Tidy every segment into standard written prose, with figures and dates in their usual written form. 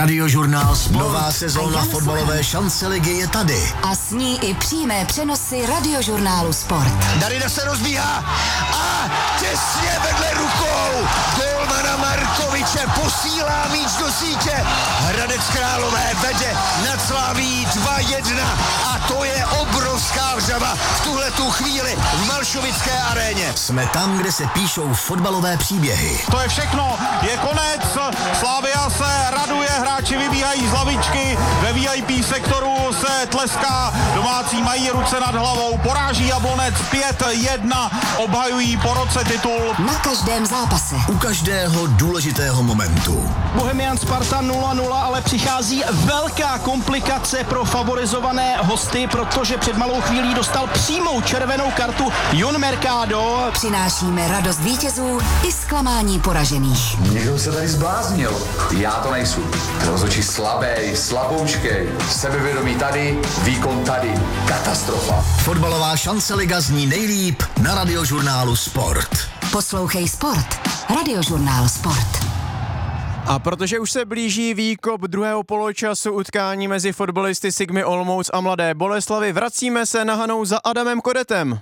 Radiožurnál Sport. Nová sezóna fotbalové šance ligy je tady. A s ní i přímé přenosy Radiožurnálu Sport. Darida se rozbíhá a těsně vedle rukou golmana Markoviče posílá míč do sítě. Hradec Králové vede nad Slaví 2-1 a to je obrovská vřava v tuhletu chvíli v Malšovické aréně. Jsme tam, kde se píšou fotbalové příběhy. To je všechno, je konec, Slavia se raduje, hráči vybíhají z lavičky, ve VIP sektoru se tleská, domácí mají ruce nad hlavou, poráží Jablonec 5-1, obhajují po roce titul. Na každém zápase. U každého důležitého momentu. Bohemian Sparta 0-0, ale přichází velká komplikace pro favorizované hosty, protože před malou chvílí dostal přímou červenou kartu Jon Mercado. Přinášíme radost vítězů i zklamání poražených. Někdo se tady zbláznil. Já to nejsou. Rozhodčí slabý, slaboučkej, sebevědomí tady, výkon tady. Katastrofa. Fotbalová šance liga zní nejlíp na Radiožurnálu Sport. Poslouchej Sport. Radiožurnál Sport. A protože už se blíží výkop druhého poločasu utkání mezi fotbalisty Sigmy Olomouc a Mladé Boleslavi, vracíme se na Hanou za Adamem Kodetem.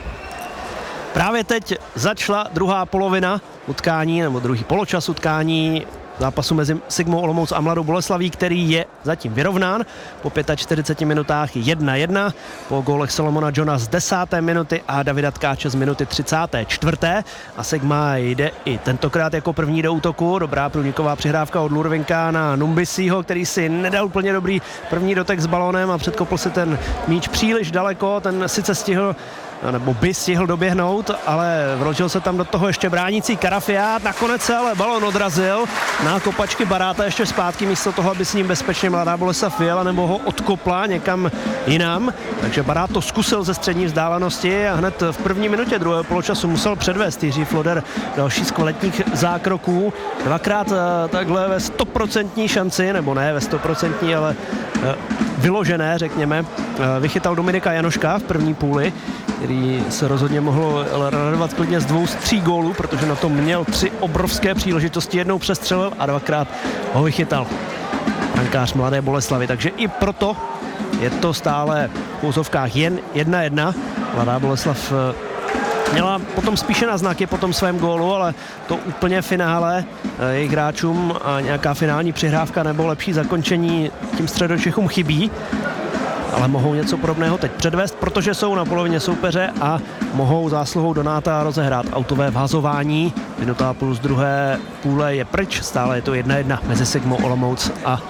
Právě teď začala druhá polovina utkání, nebo druhý poločas utkání zápasu mezi Sigmou Olomouc a Mladou Boleslaví, který je zatím vyrovnán po 45 minutách 1-1, po gólech Solomona Johna z 10. minuty a Davida Tkáče z minuty 34. A Sigma jde i tentokrát jako první do útoku. Dobrá průniková přihrávka od Lurvinka na Numbisího, který si nedal úplně dobrý první dotek s balónem a předkopl si ten míč příliš daleko. Ten sice stihl, nebo by stihl doběhnout, ale vložil se tam do toho ještě bránící Karafiát. Nakonec se ale balón odrazil na kopačky Baráta ještě zpátky, místo toho, aby s ním bezpečně Mladá Boleslav vyjela nebo ho odkopla někam jinam. Takže Barát to zkusil ze střední vzdálenosti a hned v první minutě druhého poločasu musel předvést Jiří Floder další z kvalitních zákroků. Dvakrát takhle ve 100% šanci, nebo ne ve 100%, ale vyložené, řekněme, vychytal Dominika Janoška v první půli, který se rozhodně mohl radovat klidně z 2 z 3 gólů, protože na to měl 3 obrovské příležitosti, jednou přestřelil a dvakrát ho vychytal brankář Mladé Boleslavy, takže i proto je to stále v úzovkách jen 1-1. Mladá Boleslav měla potom spíše náznaky po tom svém gólu, ale to úplně finále jejich hráčům a nějaká finální přihrávka nebo lepší zakončení tím Středočechům chybí, ale mohou něco podobného teď předvést, protože jsou na polovině soupeře a mohou zásluhou Donáta rozehrát autové vhazování. Minuta plus druhé půle je pryč, stále je to 1-1 mezi Sigmou Olomouc a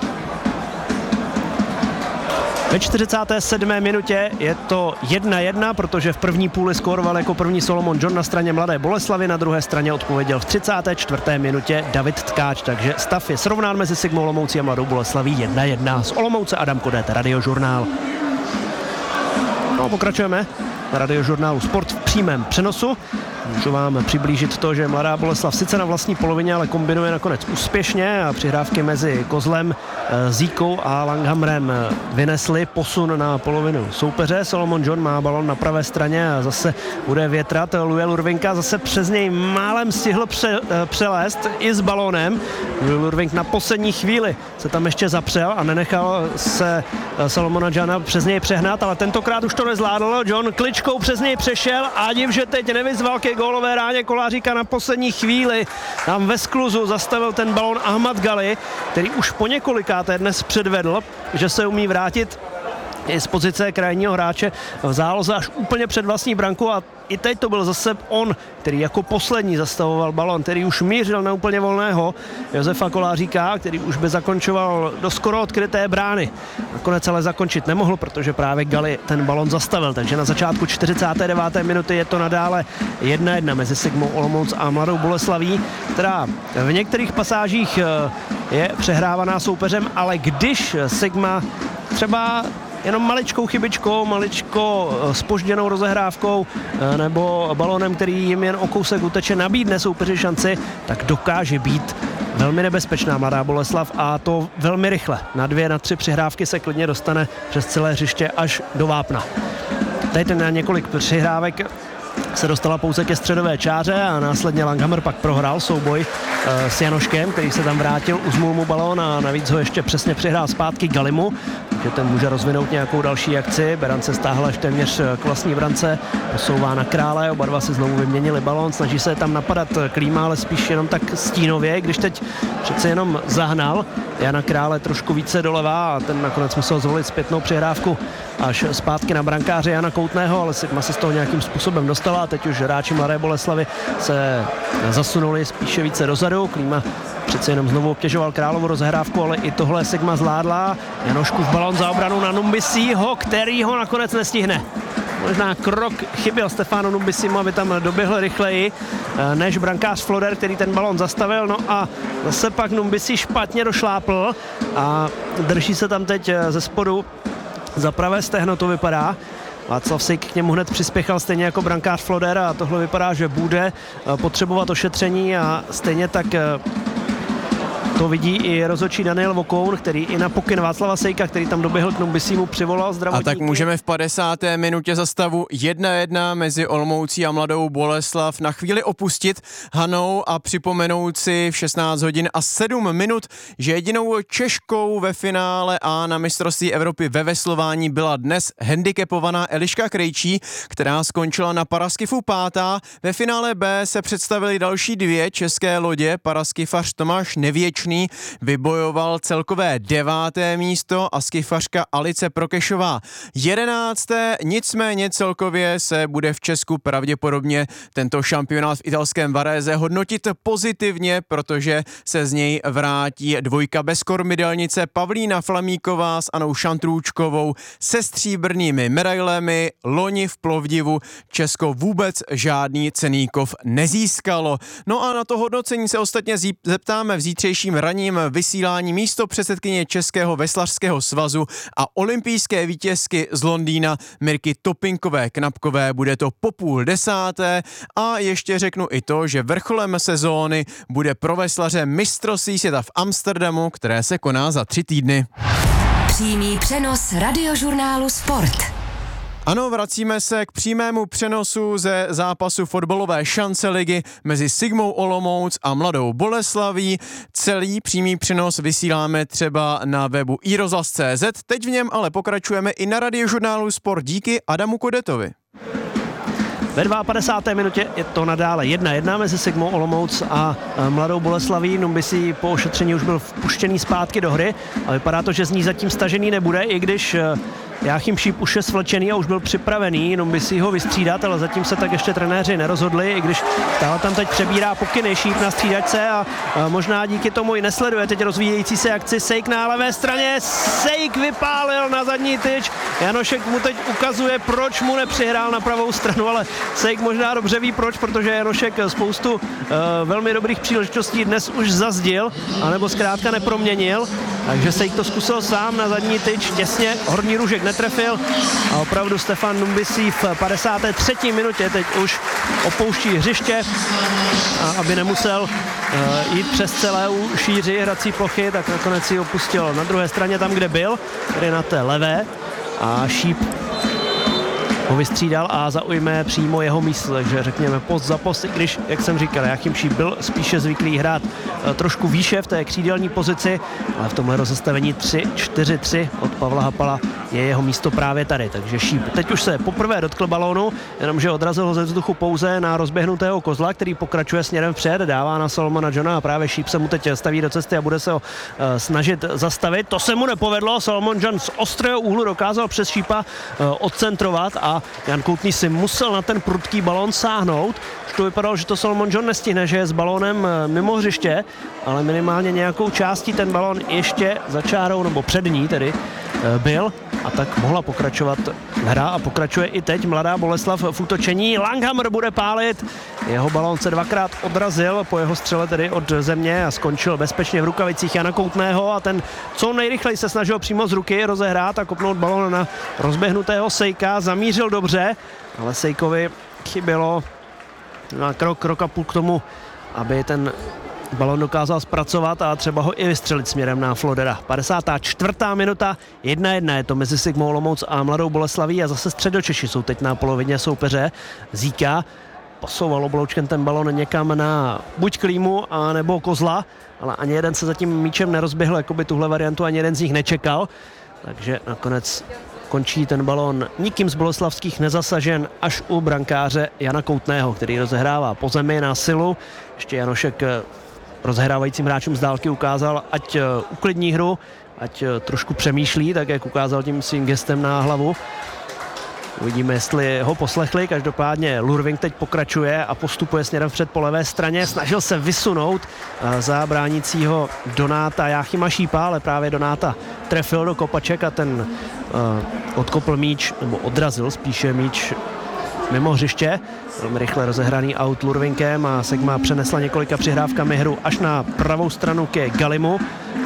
ve 47. minutě je to 1-1, protože v první půli skóroval jako první Solomon John na straně Mladé Boleslavy, na druhé straně odpověděl v 34. minutě David Tkáč, takže stav je srovnán mezi Sigmou Olomoucí a Mladou Boleslaví 1-1. Z Olomouce Adam Kodet, Radiožurnál. No, pokračujeme na Radiožurnálu Sport v přímém přenosu. Můžu vám přiblížit to, že Mladá Boleslav sice na vlastní polovině, ale kombinuje nakonec úspěšně a přihrávky mezi Kozlem, Zíkou a Langhamrem vynesly posun na polovinu soupeře. Solomon John má balon na pravé straně a zase bude větrat. Louis Lurvinka zase přes něj málem stihl přelézt i s balónem. Louis Lurvink na poslední chvíli se tam ještě zapřel a nenechal se Solomona Johna přes něj přehnat, ale tentokrát už to nezvládl. John kličkou přes něj přešel a div, že teď nevyzval ke gólové ráně Koláříka na poslední chvíli. Tam ve skluzu zastavil ten balón Ahmad Gali, který už po několikáté dnes předvedl, že se umí vrátit i z pozice krajního hráče v záloze až úplně před vlastní branku a i teď to byl zase on, který jako poslední zastavoval balon, který už mířil na úplně volného Josefa Koláříka, který už by zakončoval do skoro odkryté brány. Nakonec ale zakončit nemohl, protože právě Gali ten balon zastavil, takže na začátku 49. minuty je to nadále 1-1 mezi Sigmou Olomouc a Mladou Boleslaví, která v některých pasážích je přehrávaná soupeřem, ale když Sigma třeba jenom maličkou chybičkou, maličko zpožděnou rozehrávkou nebo balónem, který jim jen o kousek uteče, nabídne soupeři šanci, tak dokáže být velmi nebezpečná Mladá Boleslav a to velmi rychle. Na 2, na 3 přihrávky se klidně dostane přes celé hřiště až do vápna. Teď na několik přihrávek se dostala pouze ke středové čáře a následně Langhammer pak prohrál souboj s Janoškem, který se tam vrátil, uzmul mu balón a navíc ho ještě přesně přihrál zpátky Galimu, že ten může rozvinout nějakou další akci. Beran se stáhl až téměř k vlastní brance, posouvá na Krále, oba dva si znovu vyměnili balón, snaží se tam napadat Klíma, ale spíš jenom tak stínově, když teď přece jenom zahnal Jana Krále trošku více doleva a ten nakonec musel zvolit zpětnou přihrávku až zpátky na brankáře Jana Koutného, ale Sigma se z toho nějakým způsobem dostala a teď už hráči Mladé Boleslavi se zasunuli spíše více dozadu. Klíma přece jenom znovu obtěžoval Královu rozehrávku, ale i tohle Sigma zvládla. Janoškův balón za obranu na Numbisího, který ho nakonec nestihne. Možná krok chyběl Stefánu Numbisimu, aby tam doběhl rychleji než brankář Floder, který ten balón zastavil. No a zase pak Numbisi špatně došlápl a drží se tam teď ze spodu za pravé stehno, to vypadá. Václav Sejk k němu hned přispěchal stejně jako brankář Floder a tohle vypadá, že bude potřebovat ošetření a stejně tak to vidí i rozhodčí Daniel Vokoun, který i na pokyn Václava Sejka, který tam doběhl k Numbisimu, přivolal zdravotníky. A tak můžeme v 50. minutě za stavu 1-1 mezi Olomoucí a Mladou Boleslav na chvíli opustit Hanou a připomenout si v 16 hodin a 7 minut, že jedinou Češkou ve finále A na mistrovství Evropy ve veslování byla dnes handicapovaná Eliška Krejčí, která skončila na paraskifu 5. Ve finále B se představily další dvě české lodě, paraskifař Tomáš Nevěčný vybojoval celkové 9. místo a skifařka Alice Prokešová 11. Nicméně celkově se bude v Česku pravděpodobně tento šampionát v italském Varese hodnotit pozitivně, protože se z něj vrátí dvojka bez kormidelnice Pavlína Flamíková s Anou Šantrůčkovou se stříbrnými medailemi. Loni v Plovdivu Česko vůbec žádný cenný kov nezískalo. No a na to hodnocení se ostatně zeptáme v zítřejším ranním vysílání místo předsedkyně Českého veslařského svazu a olympijské vítězky z Londýna Mirky Topinkové-Knapkové. Bude to po 9:30 a ještě řeknu i to, že vrcholem sezóny bude pro veslaře mistrovství světa v Amsterdamu, které se koná za 3 týdny. Přímý přenos Radiožurnálu Sport. Ano, vracíme se k přímému přenosu ze zápasu fotbalové šance ligy mezi Sigmou Olomouc a Mladou Boleslaví. Celý přímý přenos vysíláme třeba na webu iRozhlas.cz. Teď v něm ale pokračujeme i na Radiožurnálu Sport díky Adamu Kodetovi. Ve 52. minutě je to nadále 1-1 mezi Sigmou Olomouc a Mladou Boleslaví. Numbisi po ošetření už byl vpuštěný zpátky do hry a vypadá to, že z ní zatím stažený nebude, i když Jáchym Šíp už je svlečený a už byl připravený Numbisi ho vystřídat, ale zatím se tak ještě trenéři nerozhodli, i když stále tam teď přebírá pokyny Šíp na střídačce a možná díky tomu i nesleduje teď rozvíjející se akci. Sejk na levé straně, Sejk vypálil na zadní tyč, Janošek mu teď ukazuje, proč mu nepřihrál na pravou stranu, ale Sejk možná dobře ví proč, protože Janošek spoustu velmi dobrých příležitostí dnes už zazdil, anebo zkrátka neproměnil, takže Sejk to zkusil sám na zadní tyč, těsně Horní Růžek netrefil a opravdu Stefan Numbisi v 53. minutě teď už opouští hřiště a aby nemusel jít přes celou šíři hrací plochy, tak nakonec ji opustil na druhé straně tam, kde byl, tedy na té levé a Šíp ho vystřídal a zaujme přímo jeho místo, takže řekněme post za post, i když, jak jsem říkal, Jáchym Šíp byl spíše zvyklý hrát trošku výše v té křídelní pozici, ale v tomhle rozestavení 3-4-3 od Pavla Hapala je jeho místo právě tady, takže Šíp teď už se poprvé dotkl balónu, jenomže odrazil ho ze vzduchu pouze na rozběhnutého Kozla, který pokračuje směrem vpřed, dává na Salomona Johna a právě Šíp se mu teď staví do cesty a bude se ho snažit zastavit. To se mu nepovedlo, Salomon John z ostrého úhlu dokázal přes Šípa odcentrovat a Jan Koutný si musel na ten prudký balón sáhnout. Už to vypadalo, že to Salomon John nestihne, že je s balónem mimo hřiště, ale minimálně nějakou částí ten balón ještě za čárou, nebo před ní tedy, byl a tak mohla pokračovat hra a pokračuje i teď Mladá Boleslav v útočení. Langhammer bude pálit, jeho balón se dvakrát odrazil po jeho střele tedy od země a skončil bezpečně v rukavicích Jana Koutného a ten co nejrychleji se snažil přímo z ruky rozehrát a kopnout balón na rozběhnutého Sejka, zamířil dobře, ale Sejkovi chybělo na krok a půl k tomu, aby ten balón dokázal zpracovat a třeba ho i vystřelit směrem na Flodera. 54. minuta, 1-1 je to mezi Sigmou Olomouc a Mladou Boleslaví a zase Středočeši jsou teď na polovině soupeře. Zíka Posouval obloučkem ten balon někam na buď Klímu, a nebo Kozla, ale ani jeden se za tím míčem nerozběhl, jako by tuhle variantu ani jeden z nich nečekal. Takže nakonec končí ten balon nikým z boleslavských nezasažen až u brankáře Jana Koutného, který rozehrává po zemi na silu. Ještě Janošek rozehrávajícím hráčům z dálky ukázal, ať uklidní hru, ať trošku přemýšlí, tak jak ukázal tím svým gestem na hlavu. Uvidíme, jestli ho poslechli. Každopádně Lurving teď pokračuje a postupuje směrem vpřed po levé straně. Snažil se vysunout za bránícího Donáta Jáchyma Šípa, ale právě Donáta trefil do kopaček a ten odkopl míč, nebo odrazil spíše míč mimo hřiště. Velmi rychle rozehraný aut Lurvingem a Sigma přenesla několika přihrávkami hru až na pravou stranu ke Galimu.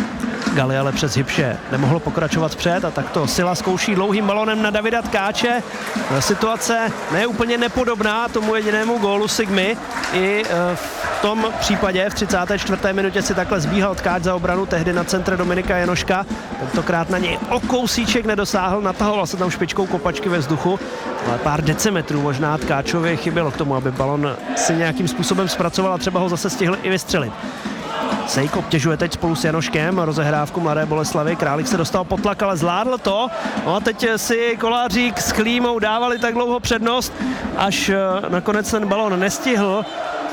Gali ale přes Hybše nemohlo pokračovat vpřed a takto Sila zkouší dlouhým balonem na Davida Tkáče. Situace ne úplně nepodobná tomu jedinému gólu Sigmy. I v tom případě v 34. minutě si takhle zbíhal Tkáč za obranu, tehdy na centre Dominika Janoška. Tentokrát na něj o kousíček nedosáhl, natahoval se tam špičkou kopačky ve vzduchu, ale pár decimetrů možná Tkáčovi chybělo k tomu, aby balon si nějakým způsobem zpracoval a třeba ho zase stihl i vystřelit. Sejk obtěžuje teď spolu s Janoškem rozehrávku Mladé Boleslavi. Králík se dostal pod tlak, ale zvládl to. No a teď si Kolářík s Klímou dávali tak dlouho přednost, až nakonec ten balon nestihl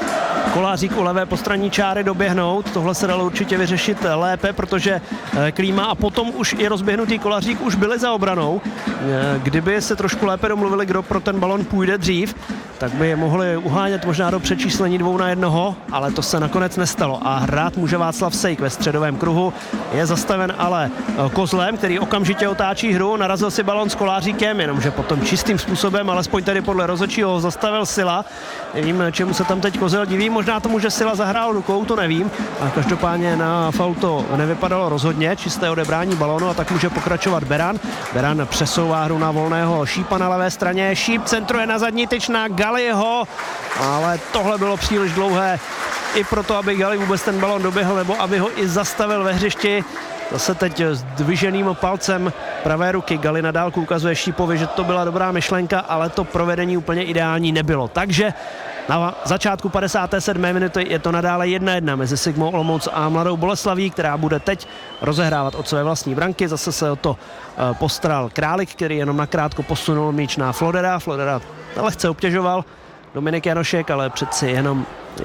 Kolářík u levé postranní čáry doběhnout. Tohle se dalo určitě vyřešit lépe, protože Klíma a potom už i rozběhnutý Kolářík už byli za obranou. Kdyby se trošku lépe domluvili, kdo pro ten balon půjde dřív, tak by je mohli uhánět možná do přečíslení 2-1, ale to se nakonec nestalo. A hrát může Václav Sejk ve středovém kruhu. Je zastaven ale Kozlem, který okamžitě otáčí hru, narazil si balon s Koláříkem, jenomže potom čistým způsobem, alespoň tedy podle rozhodčího, ho zastavil Sila. Nevím, čemu se tam teď Kozel diví, možná tomu, že Sila zahrál rukou, to nevím. A každopádně na faul to nevypadalo rozhodně, čisté odebrání balónu a tak může pokračovat Beran. Beran přesouvá hru na volného Šípa na levé straně, Šíp centruje na zadní tyč na Galiho, ale tohle bylo příliš dlouhé i proto, aby Gali vůbec ten balon doběhl, nebo aby ho i zastavil ve hřišti. Zase teď s dviženým palcem pravé ruky Gali na dálku ukazuje Šípovi, že to byla dobrá myšlenka, ale to provedení úplně ideální nebylo. Takže na začátku 57. minuty je to nadále 1-1 mezi Sigmou Olomouc a Mladou Boleslaví, která bude teď rozehrávat od své vlastní branky. Zase se o to postaral Králík, který jenom nakrátko posunul míč na Flodera. Flodera lehce obtěžoval Dominik Janošek, ale přeci jenom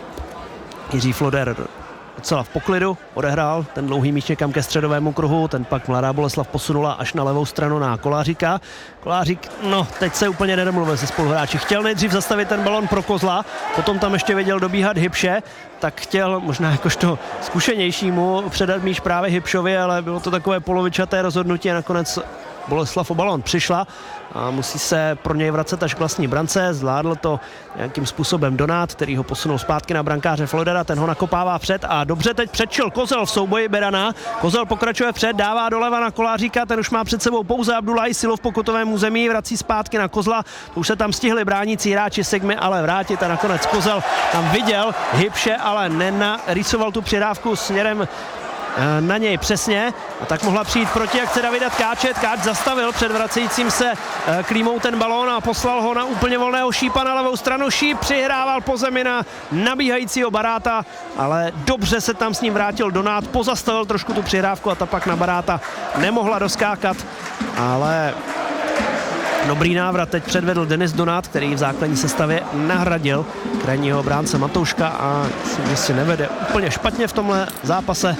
Jiří Floder docela v poklidu odehrál ten dlouhý míč někam ke středovému kruhu, ten pak Mladá Boleslav posunula až na levou stranu na Koláříka. Kolářík, no, teď se úplně nedomluvil se spoluhráči. Chtěl nejdřív zastavit ten balon pro Kozla, potom tam ještě viděl dobíhat Hybše, tak chtěl možná jakožto zkušenějšímu předat míč právě Hybšovi, ale bylo to takové polovičaté rozhodnutí a nakonec Boleslav o balon přišla a musí se pro něj vracet až k vlastní brance. Zvládl to nějakým způsobem Donát, který ho posunul zpátky na brankáře Flodera, ten ho nakopává před a dobře teď předčil Kozel v souboji Berana. Kozel pokračuje před, dává doleva na Koláříka, ten už má před sebou pouze Abdullahi Silu v pokutovém území, vrací zpátky na Kozla. To už se tam stihli bránící hráči Sigmy ale vrátit a nakonec Kozel tam viděl Hybše, ale nenarýsoval tu přihrávku směrem na něj přesně a tak mohla přijít protiakce Davida Tkáče. Tkáč zastavil před vracejícím se Klímou ten balón a poslal ho na úplně volného Šípa na levou stranu. Šíp přihrával po zemi na nabíhajícího Baráta, ale dobře se tam s ním vrátil Donát, pozastavil trošku tu přihrávku a ta pak na Baráta nemohla doskákat, ale dobrý návrat teď předvedl Denis Donát, který v základní sestavě nahradil krajního bránce Matouška a myslím, že si nevede úplně špatně v tomhle zápase.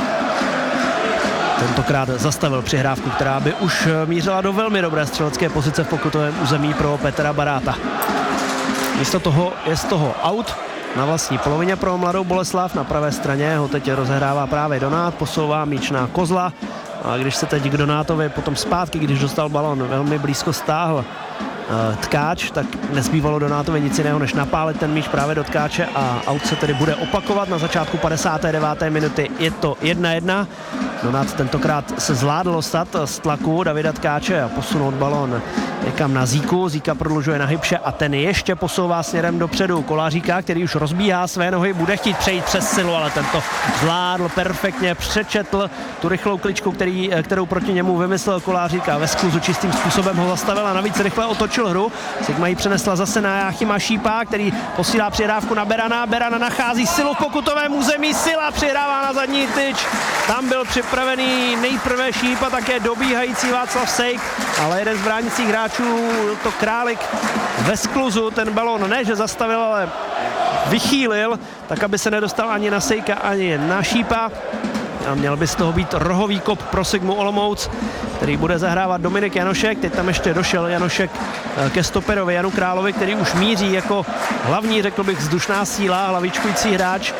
Tentokrát zastavil přihrávku, která by už mířila do velmi dobré střelecké pozice v pokutovém území pro Petra Baráta. Místo toho je z toho out na vlastní polovině pro Mladou Boleslav. Na pravé straně ho teď rozehrává právě Donát, posouvá míč na Kozla. A když se teď k Donátovi potom zpátky, když dostal balon, velmi blízko stáhl Tkáč, tak nezbývalo Donátovi nic jiného, než napálit ten míč právě do Tkáče a aut se tedy bude opakovat. Na začátku 59. minuty je to 1-1. Donat tentokrát se zvládl dostat z tlaku Davida Tkáče a posunout balon někam na Zíku. Zíka prodlužuje na Hybše a ten ještě posouvá směrem dopředu Koláříka, který už rozbíhá své nohy, bude chtít přejít přes silu, ale tento zvládl perfektně, přečetl tu rychlou kličku, kterou proti němu vymyslel Kolářík a ve skluzu čistým způsobem ho zastavil a navíc rychle otočil hru. Sigma ji přenesla zase na Jáchyma Šípa, který posílá přihrávku na Berana. Berana nachází silu v pokutovém území, Sila přihrává na zadní tyč. Tam byl připravený nejprve Šíp a také dobíhající Václav Sejk, ale jeden z bránících hráčů, to Králik ve skluzu, ten balón ne, že zastavil, ale vychýlil, tak aby se nedostal ani na Sejka, ani na Šípa. A měl by z toho být rohový kop pro Sigmu Olomouc, který bude zahrávat Dominik Janošek. Teď tam ještě došel Janošek ke stoperovi Janu Královi, který už míří jako hlavní, řekl bych, vzdušná síla, hlavičkující hráč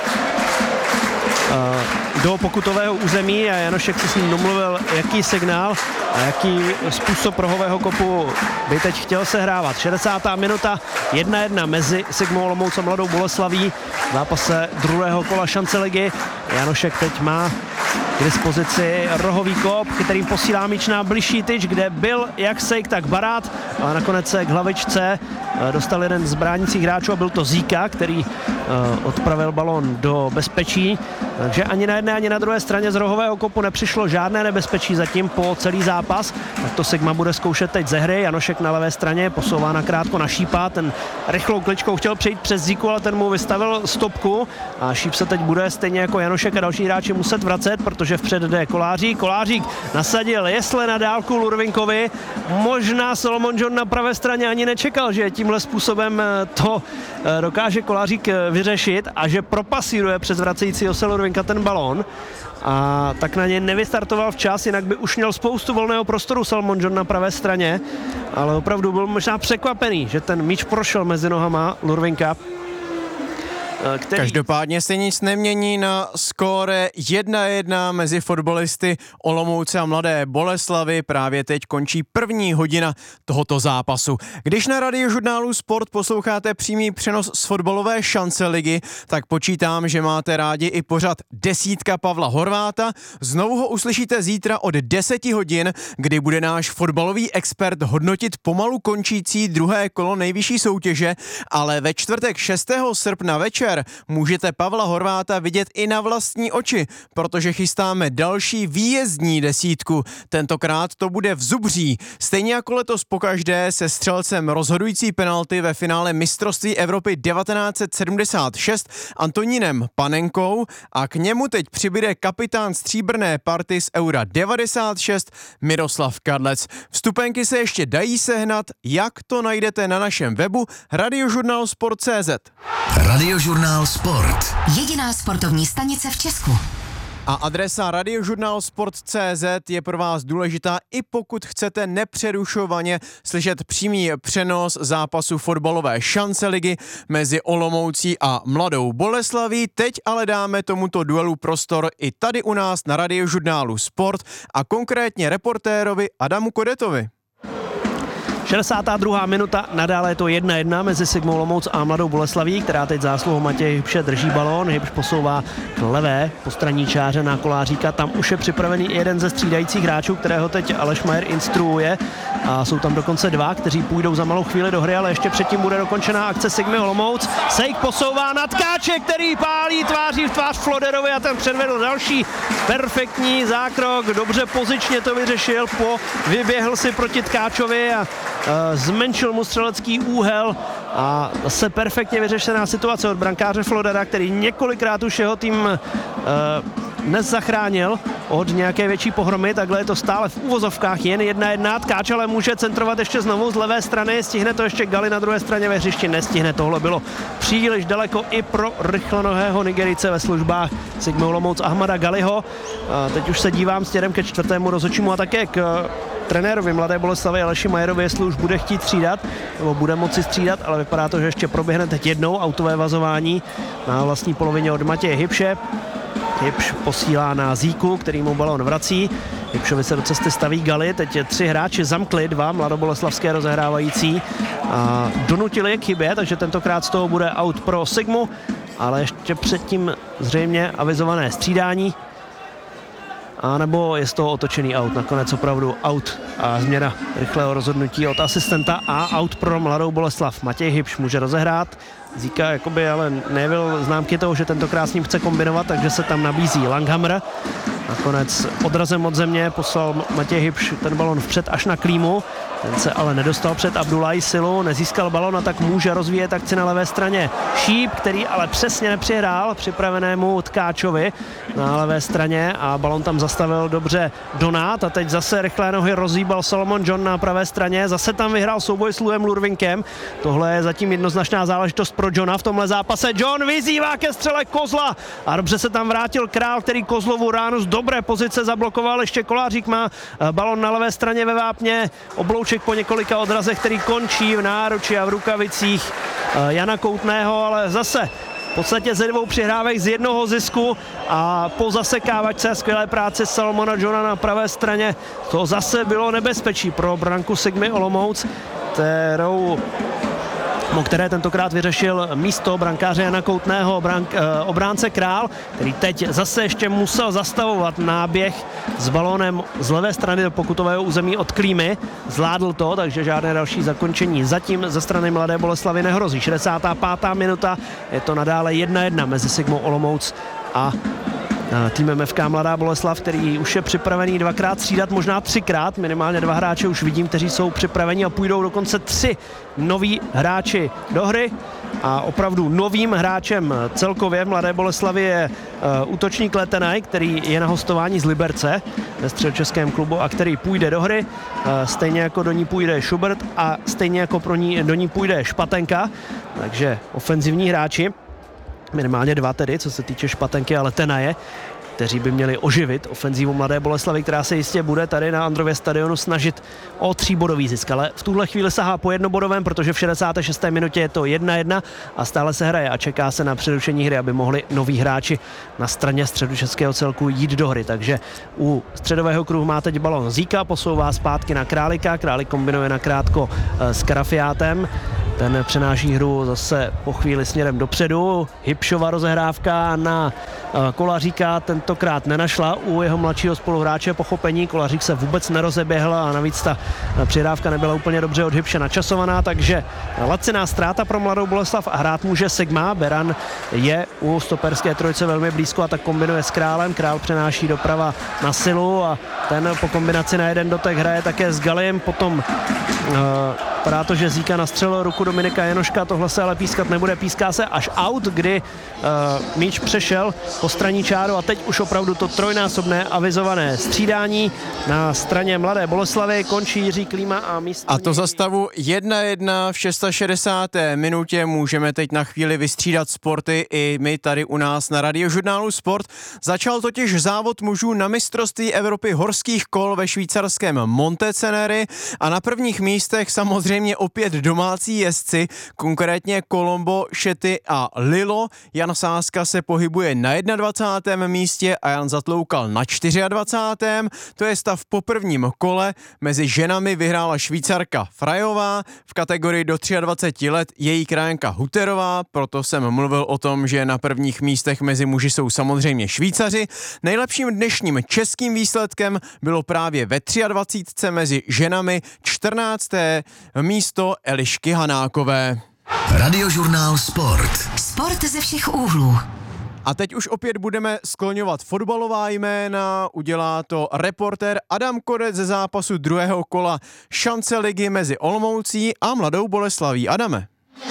do pokutového území a Janošek si s ním domluvil, jaký signál a jaký způsob rohového kopu by teď chtěl sehrávat. 60. minuta, 1-1 mezi Sigmou Olomouc a Mladou Boleslaví v zápase druhého kola šance ligy. Janošek teď má k dispozici rohový kop, kterým posílá míč na bližší tyč, kde byl jak Sejk, tak Barát, ale nakonec se k hlavičce dostal jeden z bránících hráčů a byl to Zíka, který odpravil balón do bezpečí. Takže ani na jedné, ani na druhé straně z rohového kopu nepřišlo žádné nebezpečí zatím po celý zápas. Tak to Sigma bude zkoušet teď ze hry. Janošek na levé straně posouvá nakrátko na Šípa. Ten rychlou kličkou chtěl přejít přes Zíku, ale ten mu vystavil stopku. A Šíp se teď bude stejně jako Janošek a další hráči muset vracet, protože vpřed jde Kolářík. Kolářík nasadil jesle na dálku Lurvinkovi. Možná Solomon John na pravé straně ani nečekal, že tímhle způsobem to dokáže Kolářík vyřešit a že propasíruje přes vracejícího se Lurvinka ten balón. A tak na něj nevystartoval včas, jinak by už měl spoustu volného prostoru Salmon John na pravé straně, ale opravdu byl možná překvapený, že ten míč prošel mezi nohama Lurvinka. Každopádně se nic nemění na skóre 1-1 mezi fotbalisty Olomouce a Mladé Boleslavi. Právě teď končí první hodina tohoto zápasu. Když na Radiožurnálu Sport posloucháte přímý přenos z fotbalové šance ligy, tak počítám, že máte rádi i pořad Desítka Pavla Horváta. Znovu ho uslyšíte zítra od 10 hodin, kdy bude náš fotbalový expert hodnotit pomalu končící druhé kolo nejvyšší soutěže, ale ve čtvrtek 6. srpna večer můžete Pavla Horváta vidět i na vlastní oči, protože chystáme další výjezdní desítku. Tentokrát to bude v Zubří. Stejně jako letos pokaždé se střelcem rozhodující penalty ve finále mistrovství Evropy 1976 Antonínem Panenkou a k němu teď přibude kapitán stříbrné party z Eura 96 Miroslav Kadlec. Vstupenky se ještě dají sehnat, jak to najdete na našem webu radiožurnalsport.cz. Radiožurnál Sport. Jediná sportovní stanice v Česku. A adresa radiožurnalsport.cz je pro vás důležitá, i pokud chcete nepřerušovaně slyšet přímý přenos zápasu fotbalové šance ligy mezi Olomoucí a Mladou Boleslaví. Teď ale dáme tomuto duelu prostor i tady u nás na Radiožurnálu Sport a konkrétně reportérovi Adamu Kodetovi. 62. minuta, nadále je to 1-1 mezi Sigmou Olomouc a Mladou Boleslaví, která teď zásluhou Matěje Hybše drží balón. Hybš posouvá k levé postranní čáře na Koláříka, tam už je připravený i jeden ze střídajících hráčů, kterého teď Aleš Majer instruuje a jsou tam dokonce dva, kteří půjdou za malou chvíli do hry, ale ještě předtím bude dokončená akce Sigmy Olomouc. Sejk posouvá na Tkáče, který pálí tváří v tvář Floderovi a ten předvedl další perfektní zákrok, dobře pozičně to vyřešil, vyběhl si proti Tkáčovi a zmenšil mu střelecký úhel a zase perfektně vyřešená situace od brankáře Flodera, který několikrát už jeho tým nezachránil od nějaké větší pohromy, takhle je to stále v úvozovkách jen 1-1. Tkáč ale může centrovat ještě znovu z levé strany, stihne to ještě Gali na druhé straně ve hřišti, nestihne, tohle bylo příliš daleko i pro rychlonohého Nigerijce ve službách Sigmy Olomouc Ahmada Galiho. Teď už se dívám směrem ke čtvrtému rozhodčímu a také k trenérovi Mladé Boleslavy Aleši Majerovi, jestli už bude chtít střídat, nebo bude moci střídat, ale vypadá to, že ještě proběhne teď jednou autové vazování na vlastní polovině od Matěje Hybše. Hybš posílá na Zíku, který mu balón vrací. Hybšovi se do cesty staví Gali, teď 3 hráči zamkli, 2 mladoboleslavské rozehrávající a donutili je k chybě, takže tentokrát z toho bude out pro Sigmu, ale ještě předtím zřejmě avizované střídání. anebo je z toho otočený out. Nakonec opravdu out a změna rychlého rozhodnutí od asistenta a out pro Mladou Boleslav. Matěj Hybš může rozehrát. Zíka jakoby ale nejevil známky toho, že tentokrát s ním chce kombinovat, takže se tam nabízí Langhammer. Nakonec odrazem od země poslal Matěj Hybš ten balon vpřed až na Klímu. Ten se ale nedostal před Abdullahi Silu, nezískal balon a tak může rozvíjet akci na levé straně Šíp, který ale přesně nepřihrál připravenému Tkáčovi na levé straně a balon tam zastavil dobře Donát a teď zase rychlé nohy rozhýbal Solomon John na pravé straně, zase tam vyhrál souboj s Louem Lurvinkem. Tohle je zatím jednoznačná záležitost pro Johna v tomhle zápase. John vyzývá ke střele Kozla a dobře se tam vrátil Král, který Kozlovu ránu z dobré pozice zablokoval. Ještě Kolářík má balon na levé straně ve vápně, Oblouček po několika odrazech, který končí v náruči a v rukavicích Jana Koutného, ale zase v podstatě ze dvou přihrávek z jednoho zisku a po zasekávačce skvělé práce Salomona Johna na pravé straně to zase bylo nebezpečí pro branku Sigmy Olomouc, které tentokrát vyřešil místo brankáře Jana Koutného obránce Král, který teď zase ještě musel zastavovat náběh s balónem z levé strany do pokutového území od Klímy. Zvládl to, takže žádné další zakončení zatím ze strany Mladé Boleslavy nehrozí. 65. minuta, je to nadále 1-1 mezi Sigmou Olomouc a týmem FK Mladá Boleslav, který už je připravený dvakrát střídat, možná třikrát, minimálně dva hráče už vidím, kteří jsou připraveni a půjdou dokonce 3 noví hráči do hry a opravdu novým hráčem celkově v Mladé Boleslavi je útočník Letenaj, který je na hostování z Liberce ve středočeském klubu a který půjde do hry, stejně jako do ní půjde Schubert a stejně jako do ní půjde Špatenka, takže ofenzivní hráči. Minimálně 2 tedy, co se týče Špatenky a Letenaje, kteří by měli oživit ofenzívu Mladé Boleslavy, která se jistě bude tady na Andrově stadionu snažit o 3bodový zisk. Ale v tuhle chvíli sahá po jednobodovém, protože v 66. minutě je to 1-1 a stále se hraje a čeká se na přerušení hry, aby mohli noví hráči na straně středočeského celku jít do hry. Takže u středového kruhu má teď balon Zíka, posouvá zpátky na Králika, Králik kombinuje nakrátko s Karafiátem. Ten přenáší hru zase po chvíli směrem dopředu. Hybšova rozehrávka na Kolaříka tentokrát nenašla u jeho mladšího spoluhráče pochopení. Kolařík se vůbec nerozeběhl a navíc ta přihrávka nebyla úplně dobře od Hybše načasovaná, takže laciná ztráta pro Mladou Boleslav a hrát může Sigma. Beran je u stoperské trojce velmi blízko a tak kombinuje s Králem. Král přenáší doprava na Silu a ten po kombinaci na jeden dotek hraje také s Galiem, potom vypadá to, že Zíka nastřelil ruku Dominika Janoška, tohle se ale pískat nebude, píská se až out, kdy míč přešel po straní čáru a teď už opravdu to trojnásobné avizované střídání na straně Mladé Boleslavy, končí Jiří Klíma a místo... A to za stavu 1-1 v 660. minutě můžeme teď na chvíli vystřídat sporty i my tady u nás na Radiožurnálu Sport. Začal totiž závod mužů na mistrovství Evropy horských kol ve švýcarském Monteceneri a na prvních místech samozřejmě opět domácí jezdci, konkrétně Colombo, Šety a Lilo. Jan Sáska se pohybuje na 21. místě a Jan Zatloukal na 24. To je stav po prvním kole. Mezi ženami vyhrála Švýcarka Frajová, v kategorii do 23 let její krajanka Huterová, proto jsem mluvil o tom, že na prvních místech mezi muži jsou samozřejmě Švýcaři. Nejlepším dnešním českým výsledkem bylo právě ve 23. mezi ženami 14. místo Elišky Hanákové. Radiožurnál Sport. Sport ze všech úhlů. A teď už opět budeme skloňovat fotbalová jména, udělá to reportér Adam Kodec ze zápasu druhého kola šance ligy mezi Olomoucí a Mladou Boleslaví. Adame.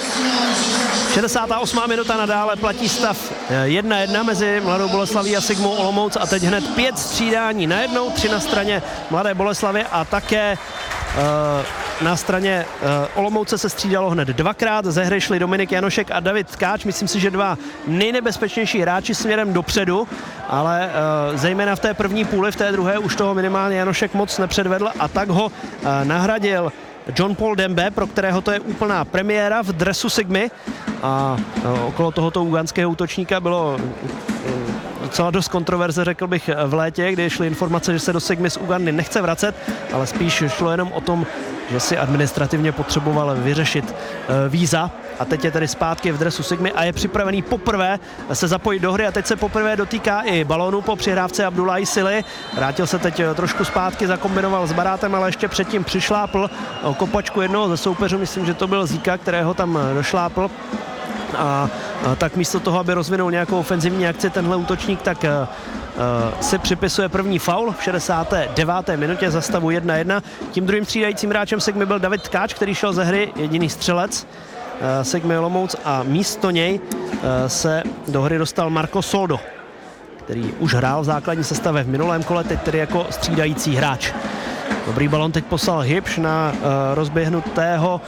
68. minuta, nadále platí stav 1-1 mezi Mladou Boleslaví a Sigmou Olomouc a teď hned 5 střídání najednou, 3 na straně Mladé Boleslavy a také na straně Olomouce se střídalo hned 2krát, ze hry šli Dominik Janošek a David Tkáč, myslím si, že 2 nejnebezpečnější hráči směrem dopředu, ale zejména v té první půli, v té druhé už toho minimálně Janošek moc nepředvedl a tak ho nahradil John Paul Dembe, pro kterého to je úplná premiéra v dresu Sigmy a okolo tohoto ugandského útočníka bylo docela dost kontroverze, řekl bych, v létě, kdy šly informace, že se do Sigmy z Ugandy nechce vracet, ale spíš šlo jenom o tom, že si administrativně potřeboval vyřešit víza a teď je tedy zpátky v dresu Sigmy a je připravený poprvé se zapojit do hry a teď se poprvé dotýká i balónu po přihrávce Abdullahi Sily. Vrátil se teď trošku zpátky, zakombinoval s Barátem, ale ještě předtím přišlápl kopačku jednoho ze soupeřů, myslím, že to byl Zíka, kterého tam došlápl. A tak místo toho, aby rozvinul nějakou ofenzivní akci, tenhle útočník, tak si připisuje první faul v 69. minutě za stavu 1-1. Tím druhým střídajícím hráčem Sigmy byl David Tkáč, který šel ze hry, jediný střelec Sigmy Olomouc, a místo něj se do hry dostal Marco Soldo, který už hrál v základní sestavě v minulém kole, teď tedy jako střídající hráč. Dobrý balon teď poslal Hybš na rozběhnutého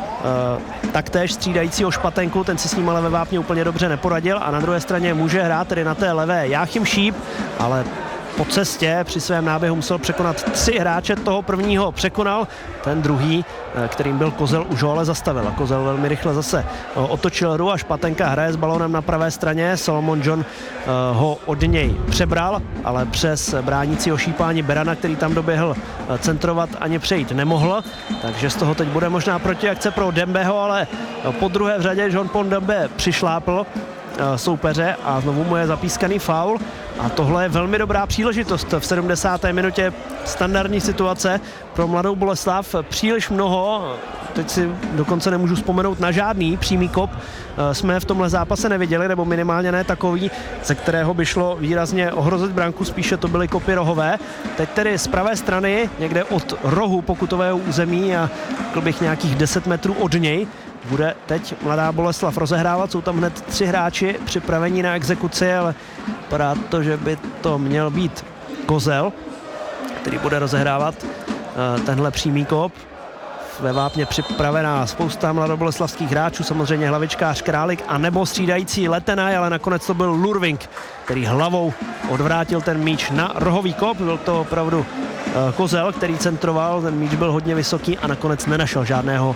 taktéž střídajícího Špatenku, ten si s ním ale ve vápně úplně dobře neporadil a na druhé straně může hrát tedy na té levé Jáchym Šíp, ale po cestě při svém náběhu musel překonat 3 hráče, toho prvního překonal, ten druhý, kterým byl Kozel, už ho ale zastavil a Kozel velmi rychle zase otočil hru a Špatenka hraje s balónem na pravé straně, Solomon John ho od něj přebral, ale přes bránícího Šípáni Berana, který tam doběhl centrovat, ani přejít nemohl, takže z toho teď bude možná protiakce pro Dembeho, ale po druhé v řadě John Pon Dembe přišlápl soupeře a znovu mu je zapískaný faul a tohle je velmi dobrá příležitost v 70. minutě, standardní situace pro Mladou Boleslav, příliš mnoho, teď si dokonce nemůžu vzpomenout na žádný přímý kop, jsme v tomhle zápase neviděli, nebo minimálně ne takový, ze kterého by šlo výrazně ohrozit branku, spíše to byly kopy rohové. Teď tedy z pravé strany, někde od rohu pokutového území a řekl bych nějakých 10 metrů od něj, bude teď Mladá Boleslav rozehrávat, jsou tam hned 3 hráči připravení na exekuci, ale vypadá to, že by to měl být Kozel, který bude rozehrávat tenhle přímý kop. Ve vápně připravená spousta mladoboleslavských hráčů, samozřejmě hlavičkář Králik a nebo střídající Letenaj, ale nakonec to byl Lurving, který hlavou odvrátil ten míč na rohový kop. Byl to opravdu Kozel, který centroval, ten míč byl hodně vysoký a nakonec nenašel žádného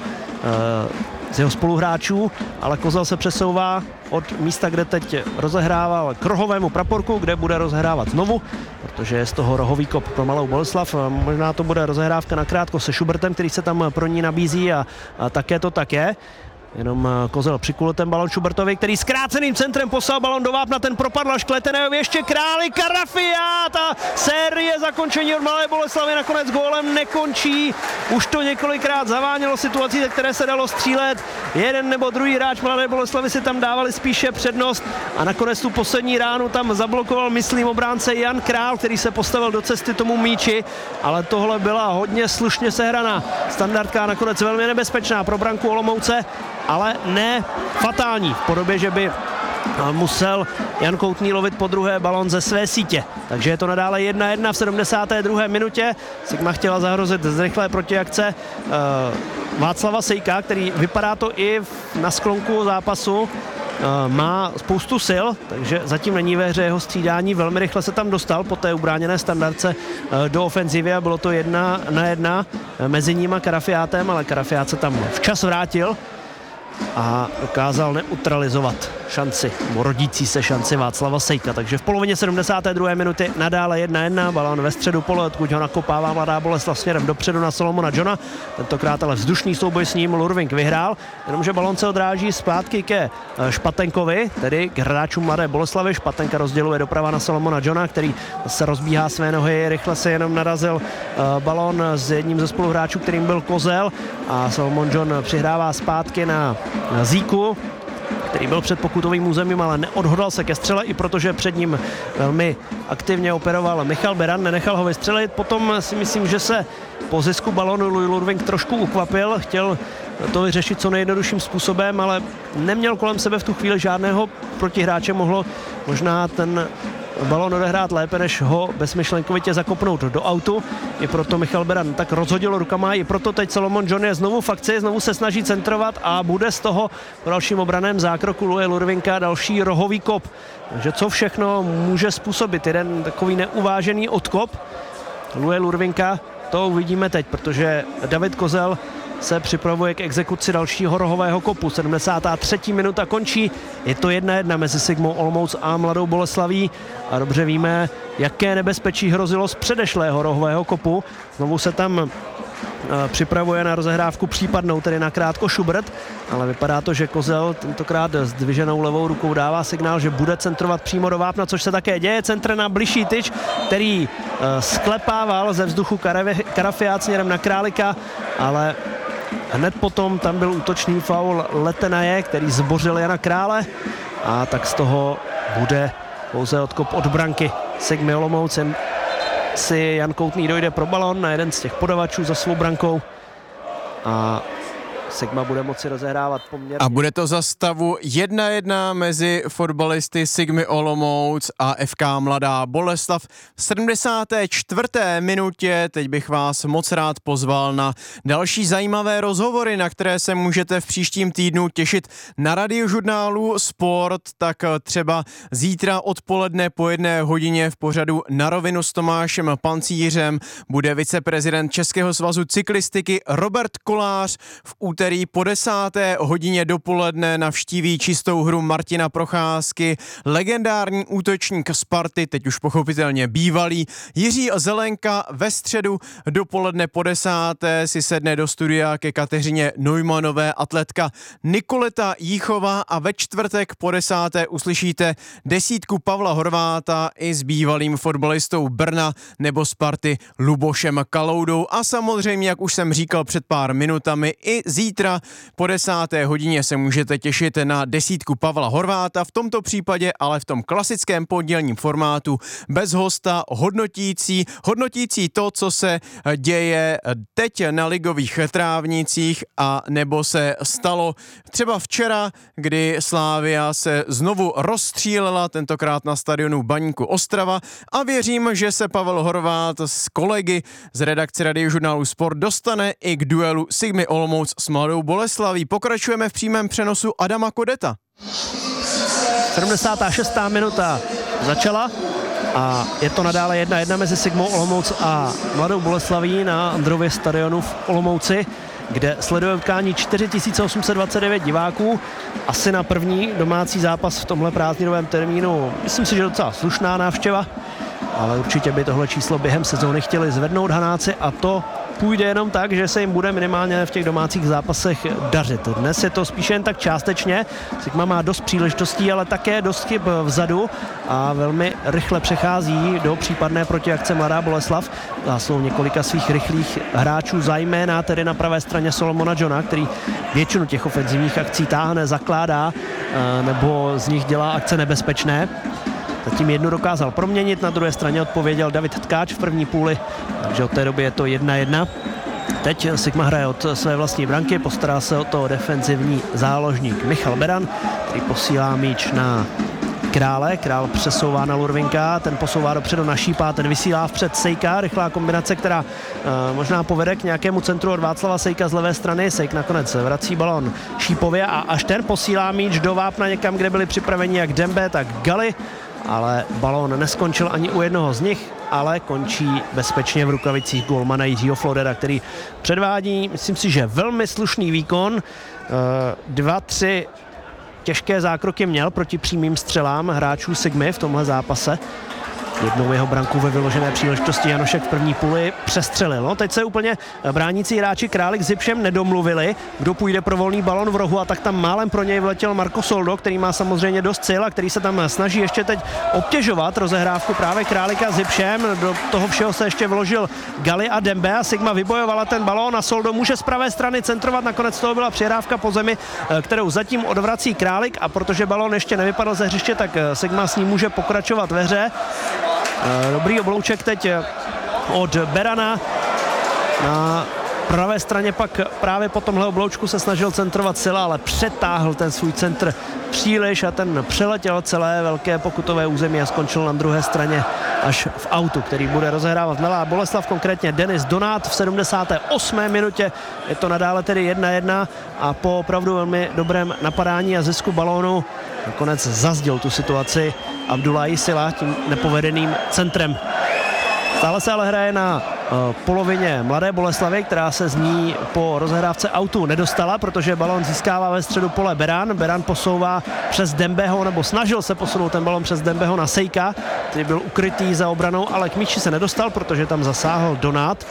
z jeho spoluhráčů, ale Kozel se přesouvá od místa, kde teď rozehrával, k rohovému praporku, kde bude rozehrávat znovu, protože je z toho rohový kop pro Malou Boleslav. Možná to bude rozehrávka nakrátko se Schubertem, který se tam pro ní nabízí a také to tak je. Jenom Kozel přikulil ten balon Schubertovi, který zkráceným centrem poslal balon do vápna, ten propadl až k Letenejovi, ještě Králík a Rafiát a série zakončení od Malé Boleslavy nakonec gólem nekončí. Už to několikrát zavánělo situací, ze které se dalo střílet. Jeden nebo druhý hráč Mladé Boleslavy si tam dávali spíše přednost a nakonec tu poslední ránu tam zablokoval, myslím, obránce Jan Král, který se postavil do cesty tomu míči, ale tohle byla hodně slušně sehraná standardka, nakonec velmi nebezpečná pro branku Olomouce, ale ne fatální, v podobě, že by musel Jan Koutný lovit po druhé balon ze své sítě. Takže je to nadále 1-1 v 72. minutě. Sigma chtěla zahrozit z rychlé protiakce Václava Sejka, který vypadá to i na sklonku zápasu, má spoustu sil, takže zatím není ve hře jeho střídání. Velmi rychle se tam dostal po té ubráněné standardce do ofenzivy a bylo to 1-1 mezi ním a Karafiátem, ale Karafiát se tam včas vrátil a dokázal neutralizovat šanci, rodící se šanci Václava Sejka. Takže v polovině 72. minuty nadále 1-1, balón ve středu pole, odkud ho nakopává Mladá Boleslav směrem dopředu na Solomona Johna. Tentokrát ale vzdušný souboj s ním Lurving vyhrál, jenomže balón se odráží zpátky ke Špatenkovi, tedy k hráčům Mladé Boleslavy. Špatenka rozděluje doprava na Solomona Johna, který se rozbíhá své nohy, rychle se jenom narazil balón s jedním ze spoluhráčů, kterým byl Kozel, a Solomon John přihrává zpátky na Zíku, který byl před pokutovým územím, ale neodhodlal se ke střele, i protože před ním velmi aktivně operoval Michal Beran, nenechal ho vystřelit. Potom si myslím, že se po zisku balonu Louis Lurving trošku ukvapil, chtěl to vyřešit co nejjednodušším způsobem, ale neměl kolem sebe v tu chvíli žádného protihráče, mohlo možná ten balón odehrát lépe, než ho bezmyšlenkovitě zakopnout do autu. I proto Michal Beran tak rozhodil rukama, i proto teď Solomon John je znovu v akci, znovu se snaží centrovat a bude z toho v dalším obraném zákroku Louis Lurvinka další rohový kop. Takže co všechno může způsobit jeden takový neuvážený odkop Louis Lurvinka to uvidíme teď, protože David Kozel se připravuje k exekuci dalšího rohového kopu. 73. minuta končí, je to 1-1 mezi Sigmou Olomouc a Mladou Boleslaví a dobře víme, jaké nebezpečí hrozilo z předešlého rohového kopu. Znovu se tam připravuje na rozehrávku případnou, tedy nakrátko Schubert, ale vypadá to, že Kozel tentokrát s dviženou levou rukou dává signál, že bude centrovat přímo do vápna, což se také děje. Centr na bližší tyč, který sklepával ze vzduchu Karafiát směrem na Králika, ale hned potom tam byl útočný faul Letenaje, který zbořil Jana Krále a tak z toho bude pouze odkop od branky Sigmy Olomouc. Si Jan Koutný dojde pro balón na jeden z těch podavačů za svou brankou a Sigma bude moci rozehrávat poměrně. A bude to za stavu 1-1 mezi fotbalisty Sigmy Olomouc a FK Mladá Boleslav. V 74. minutě teď bych vás moc rád pozval na další zajímavé rozhovory, na které se můžete v příštím týdnu těšit na Radiožurnálu Sport, tak třeba zítra odpoledne po 1 hodině v pořadu Na rovinu s Tomášem Pancířem bude viceprezident Českého svazu cyklistiky Robert Kolář. V úterý po 10. hodině dopoledne navštíví Čistou hru Martina Procházky legendární útočník Sparty, teď už pochopitelně bývalý Jiří Zelenka. Ve středu dopoledne po 10. si sedne do studia ke Kateřině Neumannové atletka Nikoleta Jíchová a ve čtvrtek po 10. uslyšíte desítku Pavla Horváta i s bývalým fotbalistou Brna nebo Sparty Lubošem Kaloudou a samozřejmě, jak už jsem říkal před pár minutami, i zítra po 10. hodině se můžete těšit na desítku Pavla Horváta, v tomto případě ale v tom klasickém pondělním formátu bez hosta, hodnotící to, co se děje teď na ligových trávnicích a nebo se stalo třeba včera, kdy Slavia se znovu rozstřílela, tentokrát na stadionu Baníku Ostrava a věřím, že se Pavel Horvát s kolegy z redakce Radiožurnálu Sport dostane i k duelu Sigmy Olomouc s Mladou Boleslaví. Pokračujeme v přímém přenosu Adama Kodeta. 76. minuta začala a je to nadále 1-1 mezi Sigmou Olomouc a Mladou Boleslaví na Andrově stadionu v Olomouci, kde sleduje utkání 4829 diváků. Asi na první domácí zápas v tomhle prázdninovém termínu. Myslím si, že docela slušná návštěva, ale určitě by tohle číslo během sezóny chtěli zvednout Hanáci a to půjde jenom tak, že se jim bude minimálně v těch domácích zápasech dařit. Dnes je to spíše jen tak částečně. Sigma má dost příležitostí, ale také dost chyb vzadu a velmi rychle přechází do případné protiakce Mladá Boleslav. Zásluhou několika svých rychlých hráčů, zejména tedy na pravé straně Solomona Johna, který většinu těch ofenzivních akcí táhne, zakládá nebo z nich dělá akce nebezpečné. Zatím jednu dokázal proměnit, na druhé straně odpověděl David Tkáč v první půli, takže od té doby je to 1-1. Teď Sigma hraje od své vlastní branky, postará se o to defenzivní záložník Michal Beran, který posílá míč na Krále. Král přesouvá na Lurvinka, ten posouvá dopředu na Šípa, ten vysílá vpřed Sejka, rychlá kombinace, která možná povede k nějakému centru od Václava Sejka z levé strany. Sejk nakonec vrací balon Šípově a až ten posílá míč do vápna někam, kde byli připraveni jak Dembe, tak Gali, ale balón neskončil ani u jednoho z nich, ale končí bezpečně v rukavicích golmana Jiřího Flodera, který předvádí, myslím si, že velmi slušný výkon. 2-3 těžké zákroky měl proti přímým střelám hráčů Sigmy v tomhle zápase. Jednou jeho branku ve vyložené příležitosti Janošek v první půli přestřelil. No, teď se úplně bránící hráči Králik s Zipšem nedomluvili, kdo půjde pro volný balon v rohu a tak tam málem pro něj vletěl Marko Soldo, který má samozřejmě dost sil a který se tam snaží ještě teď obtěžovat rozehrávku právě Králika s Zipšem. Do toho všeho se ještě vložil Gali a Dembe a Sigma vybojovala ten balón a Soldo může z pravé strany centrovat. Nakonec toho byla přihrávka po zemi, kterou zatím odvrací Králik a protože balón ještě nevypadl ze hřiště, tak Sigma s ním může pokračovat ve hře. Dobrý oblouček teď od Berana. Na pravé straně pak právě po tomhle obloučku se snažil centrovat Sila, ale přetáhl ten svůj centr příliš a ten přeletěl celé velké pokutové území a skončil na druhé straně až v autu, který bude rozehrávat Mladá Boleslav, konkrétně Denis Donát v 78. minutě. Je to nadále tedy 1-1 a po opravdu velmi dobrém napadání a zisku balónu nakonec zazděl tu situaci Abdullahi Sila tím nepovedeným centrem. Stále se ale hraje na polovině Mladé Boleslavi, která se z ní po rozehrávce autu nedostala, protože balon získává ve středu pole Beran. Beran posouvá přes Dembeho, nebo snažil se posunout ten balon přes Dembeho na Sejka, který byl ukrytý za obranou, ale k míči se nedostal, protože tam zasáhl Donát.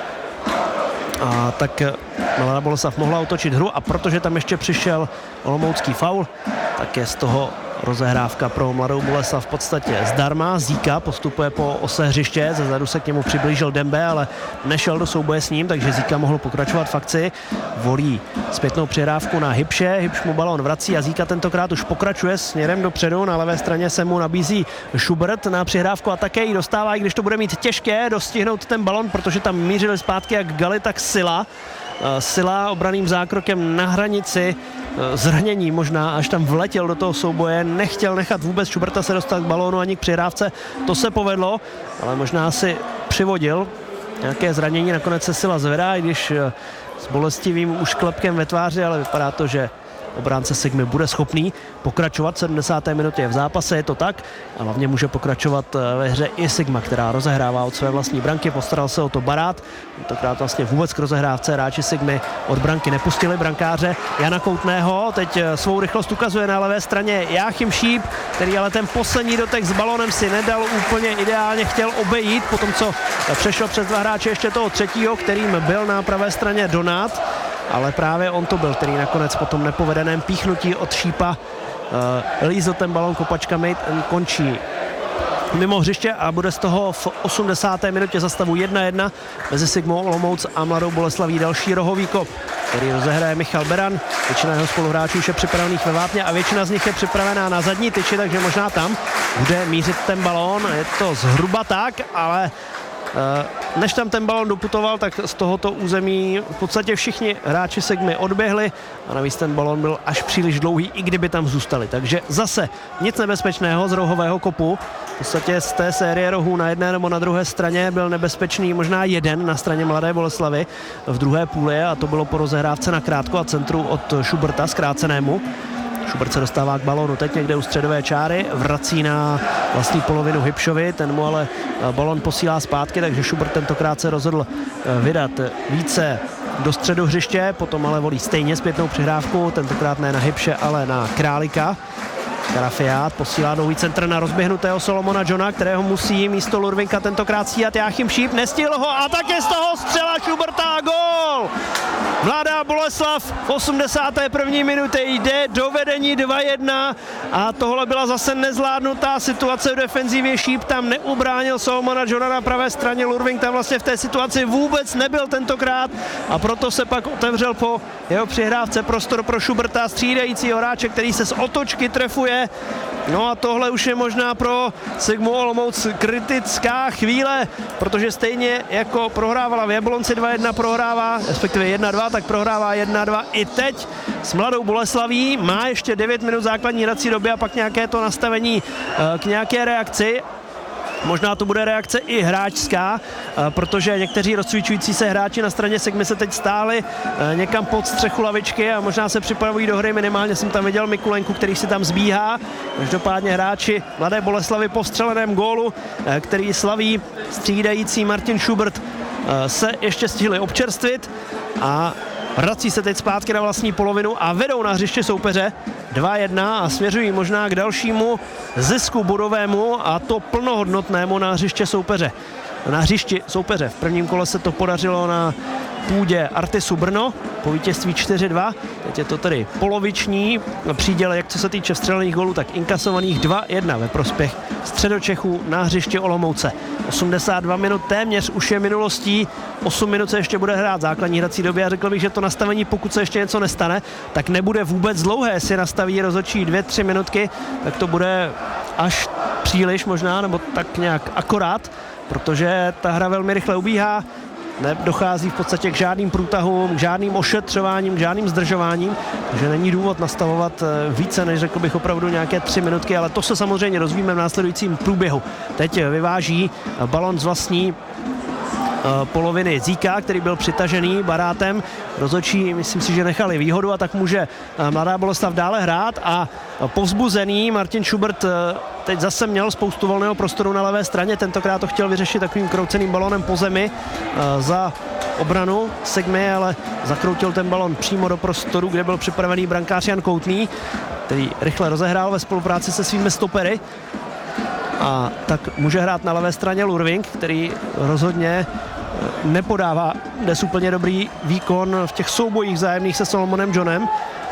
A tak Mladá Boleslav mohla otočit hru a protože tam ještě přišel olomoucký faul, tak je z toho rozehrávka pro Mladou Boleslav v podstatě zdarma. Zíka postupuje po ose hřiště, zezadu se k němu přiblížil Dembe, ale nešel do souboje s ním, takže Zíka mohl pokračovat v akci. Volí zpětnou přihrávku na Hybše, Hybš mu balón vrací a Zíka tentokrát už pokračuje směrem dopředu. Na levé straně se mu nabízí Schubert na přihrávku a také ji dostává, i když to bude mít těžké dostihnout ten balón, protože tam mířili zpátky jak Gali, tak Sila. Sila obraným zákrokem na hranici zranění možná, až tam vletěl do toho souboje, nechtěl nechat vůbec Schuberta se dostat k balónu ani k přihrávce, to se povedlo, ale možná si přivodil nějaké zranění, nakonec se Sila zvedá, i když s bolestivým ušklepkem ve tváři, ale vypadá to, že obránce Sigmy bude schopný pokračovat v 70. minutě v zápase, je to tak, a hlavně může pokračovat ve hře i Sigma, která rozehrává od své vlastní branky, postaral se o to Barát, tentokrát vlastně vůbec k rozehrávce hráči Sigmy od branky nepustili brankáře Jana Koutného, teď svou rychlost ukazuje na levé straně Jáchym Šíp, který ale ten poslední dotek s balonem si nedal úplně ideálně, chtěl obejít, potom co přešel přes dva hráče ještě toho třetího, kterým byl na pravé straně Donát, ale právě on to byl, který nakonec po tom nepovedeném píchnutí od Šípa lízl ten balón kopačkami, končí mimo hřiště a bude z toho v 80. minutě za stavu 1-1 mezi Sigmou Olomouc a Mladou Boleslaví další rohový kop, který rozehraje Michal Beran. Většina jeho spoluhráčů už je připravených ve vápně a většina z nich je připravená na zadní tyči, takže možná tam bude mířit ten balón. Je to zhruba tak, ale než tam ten balon doputoval, tak z tohoto území v podstatě všichni hráči Sigmy odběhli a navíc ten balon byl až příliš dlouhý, i kdyby tam zůstali. Takže zase nic nebezpečného z rohového kopu. V podstatě z té série rohů na jedné nebo na druhé straně byl nebezpečný možná jeden na straně Mladé Boleslavy v druhé půli a to bylo po rozehrávce na krátko a centru od Schuberta zkrácenému. Schubert se dostává k balónu teď někde u středové čáry, vrací na vlastní polovinu Hybšovi, ten mu ale balón posílá zpátky, takže Schubert tentokrát se rozhodl vydat více do středu hřiště, potom ale volí stejně zpětnou přihrávku, tentokrát ne na Hybše, ale na Králika. Karafiát posílá dlouhý centr na rozběhnutého Solomona Johna, kterého musí místo Lurvinka tentokrát stíhat Jáchym Šíp, nestihl ho a také z toho střela Schuberta a gól! Mladá Boleslav v 81. minutě jde do vedení 2-1 a tohle byla zase nezvládnutá situace v defenzivě. Šíp tam neubránil Solomona Johna na pravé straně, Lurvink tam vlastně v té situaci vůbec nebyl tentokrát a proto se pak otevřel po jeho přihrávce prostor pro Schuberta, střídajícího hráče, který se z otočky trefuje. No a tohle už je možná pro Sigmu Olomouc kritická chvíle, protože stejně jako prohrávala v Jablonci 2-1, prohrává, respektive 1-2, tak prohrává 1-2 i teď s Mladou Boleslaví. Má ještě 9 minut základní hrací doby a pak nějaké to nastavení k nějaké reakci. Možná to bude reakce i hráčská, protože někteří rozcvičující se hráči na straně Sigmy se teď stáli někam pod střechu lavičky a možná se připravují do hry. Minimálně jsem tam viděl Mikulenku, který si tam zbíhá. Každopádně hráči Mladé Boleslavy po vstřeleném gólu, který slaví střídající Martin Schubert, se ještě stihli občerstvit a vrací se teď zpátky na vlastní polovinu a vedou na hřiště soupeře 2-1 a směřují možná k dalšímu zisku bodovému a to plnohodnotnému na hřiště soupeře. Na hřišti soupeře. V prvním kole se to podařilo na půdě Artisu Brno po vítězství 4-2. Teď je to tedy poloviční příděl, jak co se týče vstřelených gólů, tak inkasovaných 2-1 ve prospěch Středočechů na hřiště Olomouce. 82 minut téměř už je minulostí, 8 minut se ještě bude hrát základní hrací doby a řekl bych, že to nastavení, pokud se ještě něco nestane, tak nebude vůbec dlouhé, si nastaví rozhodčí 2-3 minutky, tak to bude až příliš možná, nebo tak nějak akorát, protože ta hra velmi rychle ubíhá, nedochází v podstatě k žádným průtahům, k žádným ošetřováním, k žádným zdržováním, takže není důvod nastavovat více, než řekl bych opravdu nějaké 3 minutky, ale to se samozřejmě rozvíme v následujícím průběhu. Teď vyváží balon z vlastní poloviny Zíka, který byl přitažený Barátem. Rozhodčí, myslím si, že nechali výhodu a tak může Mladá Boleslav dále hrát a povzbuzený Martin Schubert teď zase měl spoustu volného prostoru na levé straně, tentokrát to chtěl vyřešit takovým krouceným balónem po zemi za obranu Sigmy, ale zakroutil ten balón přímo do prostoru, kde byl připravený brankář Jan Koutný, který rychle rozehrál ve spolupráci se svými stopery. A tak může hrát na levé straně Lurving, který rozhodně nepodává dnes úplně dobrý výkon v těch soubojích vzájemných se Solomonem Johnem.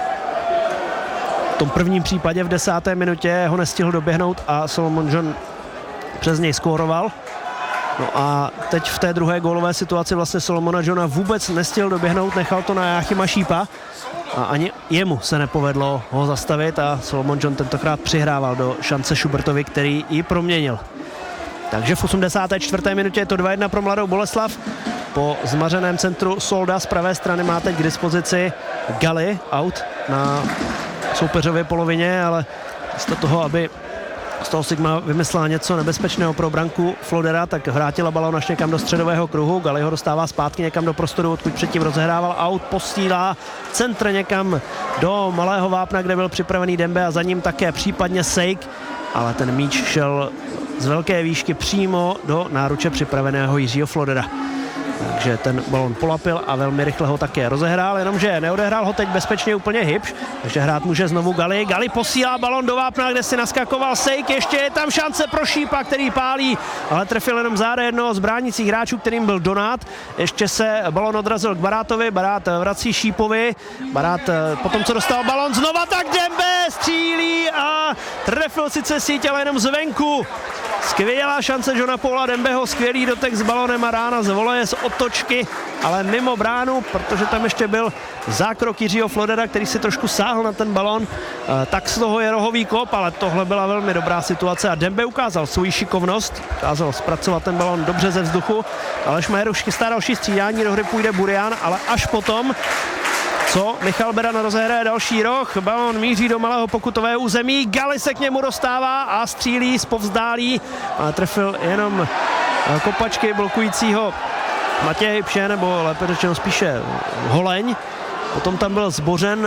V tom prvním případě v 10. minutě ho nestihl doběhnout a Solomon John přes něj skóroval. No a teď v té druhé gólové situaci vlastně Solomona Johna vůbec nestihl doběhnout, nechal to na Jáchyma Šípa a ani jemu se nepovedlo ho zastavit a Solomon John tentokrát přihrával do šance Schubertovi, který ji proměnil. Takže v 84. minutě je to 2-1 pro Mladou Boleslav. Po zmařeném centru Solda z pravé strany má teď k dispozici Gali out na soupeřově polovině, ale místo toho, aby z toho Sigma vymyslela něco nebezpečného pro branku Flodera, tak vrátila balón až někam do středového kruhu. Gali ho dostává zpátky někam do prostoru, odkud předtím rozehrával out, posílá centr někam do malého vápna, kde byl připravený Dembe a za ním také případně Sejk, ale ten míč šel z velké výšky přímo do náruče připraveného Jiřího Flodera. Takže ten balon polapil a velmi rychle ho také rozehrál, jenomže neodehrál ho teď bezpečně úplně Hybš, takže hrát může znovu Gali. Gali posílá balon do vápna, kde si naskakoval Sejk, ještě je tam šance pro Šípa, který pálí, ale trefil jenom záda jednoho z bránících hráčů, kterým byl Donát. Ještě se balon odrazil k Barátovi, Barát vrací Šípovi, Barát potom, co dostal balon, znova tak Dembe střílí a trefil sice síť, ale jenom zvenku. Skvělá šance Johna Paula Dembeho, skvělý dotek s balonem a rána z voleje z otočky, ale mimo bránu, protože tam ještě byl zákrok Jiřího Flodera, který si trošku sáhl na ten balon, tak z toho je rohový kop, ale tohle byla velmi dobrá situace a Dembe ukázal svou šikovnost, ukázal zpracovat ten balon dobře ze vzduchu, ale Šmajer už chystá další střídání, do hry půjde Burian, ale až potom, co Michal Beran rozehraje další roh, balon míří do malého pokutového území, Gali se k němu dostává a střílí zpovzdálí, ale trefil jenom kopačky blokujícího Matěje Hybše, nebo lépe řečeno spíše Holeň. Potom tam byl zbořen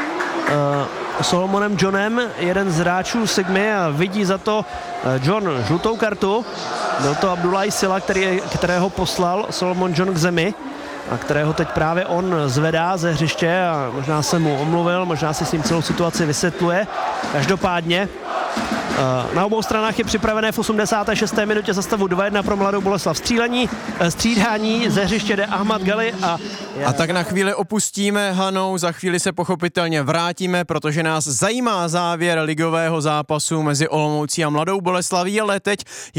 Solomonem Johnem, jeden z hráčů Sigmy, a vidí za to John žlutou kartu. Byl to Abdullahi Sila, kterého poslal Solomon John k zemi a kterého teď právě on zvedá ze hřiště a možná se mu omluvil, možná si s ním celou situaci vysvětluje. Každopádně na obou stranách je připravené v 86. minutě za stavu 2-1 pro Mladou Boleslav střídání, ze hřiště jde Ahmad Gali a tak na chvíli opustíme Hanou, za chvíli se pochopitelně vrátíme, protože nás zajímá závěr ligového zápasu mezi Olomoucí a Mladou Boleslaví, ale teď